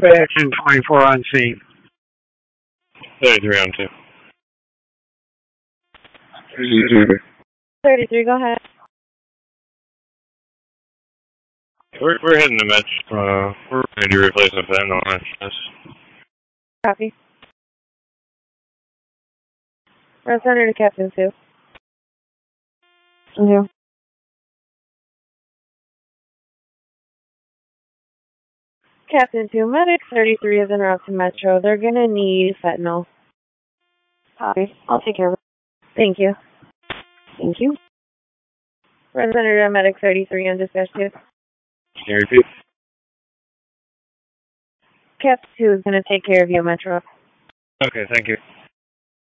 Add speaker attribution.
Speaker 1: Action 24 on scene.
Speaker 2: 33 on 2.
Speaker 3: 33, go ahead.
Speaker 2: We're hitting the match. We're ready to replace the fan on this.
Speaker 3: Copy. Press enter to Captain 2. Okay. Captain 2, Medic 33 is en route to Metro. They're gonna need fentanyl. Copy. I'll take care of it. Thank you. Thank you. Press enter to Medic 33 on dispatch 2.
Speaker 2: Can you repeat?
Speaker 3: Captain 2 is gonna take care of you, Metro.
Speaker 2: Okay, thank you.